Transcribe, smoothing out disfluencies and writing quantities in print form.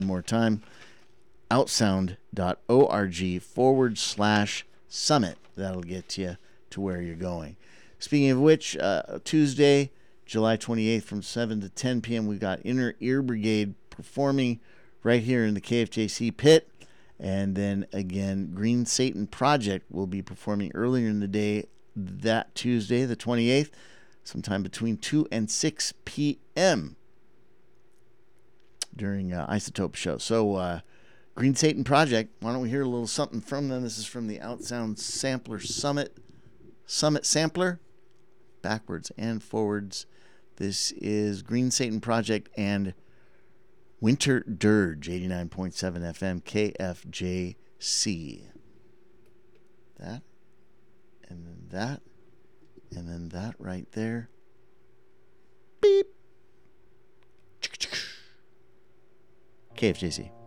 more time, outsound.org/summit. That'll get you to where you're going. Speaking of which, Tuesday, July 28th from 7 to 10 p.m., we've got Inner Ear Brigade performing right here in the KFJC pit. And then again, Green Satan Project will be performing earlier in the day that Tuesday, the 28th, sometime between 2 and 6 p.m. during Isotope Show. So, Green Satan Project, why don't we hear a little something from them? This is from the Outsound Sampler Summit Sampler, backwards and forwards. This is Green Satan Project and Winter Dirge, 89.7 FM, KFJC. That, and then that, and then that right there. Beep. KFJC.